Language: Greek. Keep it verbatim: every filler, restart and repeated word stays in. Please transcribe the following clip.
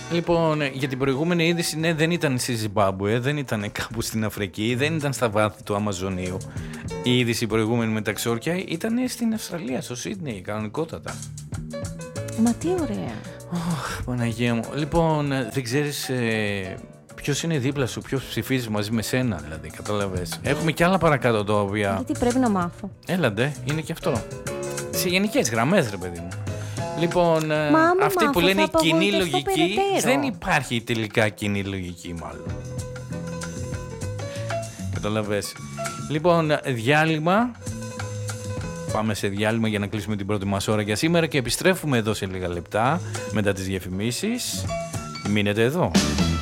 Λοιπόν, για την προηγούμενη είδηση, ναι, δεν ήταν στη Ζιμπάμπουε, δεν ήταν κάπου στην Αφρική, δεν ήταν στα βάθη του Αμαζονίου. Η είδηση προηγούμενη με τα ξόρκια ήταν στην Αυστραλία, στο Σίδνεϊ, κανονικότατα. Μα τι ωραία. Oh, Παναγία μου. Λοιπόν, δεν ξέρεις ε, ποιος είναι δίπλα σου, ποιος ψηφίζει μαζί με σένα, δηλαδή, κατάλαβες. Έχουμε κι άλλα παρακάτω τα οποία... Γιατί πρέπει να μάθω. Έλαντε, είναι και αυτό. Σε γενικές γραμμές, ρε παιδί μου. Λοιπόν, Μα, αυτή μάθω, που λένε κοινή λογική, περαιτέρω. δεν υπάρχει τελικά κοινή λογική μάλλον. Καταλαβες. Λοιπόν, διάλειμμα. Πάμε σε διάλειμμα για να κλείσουμε την πρώτη μας ώρα για σήμερα και επιστρέφουμε εδώ σε λίγα λεπτά μετά τις διαφημίσεις. Μείνετε εδώ.